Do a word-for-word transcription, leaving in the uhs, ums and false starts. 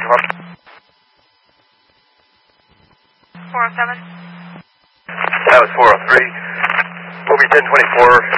Club. four oh seven. That was four oh three. Movie ten twenty-four.